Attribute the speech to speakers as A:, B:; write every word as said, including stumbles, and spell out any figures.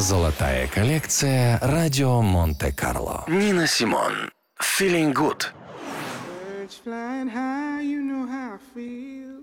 A: Золотая коллекция «Радио Монте-Карло». Нина Симон. Feeling good.
B: Birds flying high, you know how I feel.